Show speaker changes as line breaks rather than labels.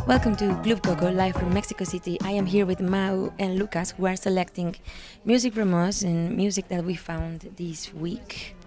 Welcome to Club Coco, live from Mexico City. I am here with Mau and Lucas, who are selecting music from us and music that we found this week.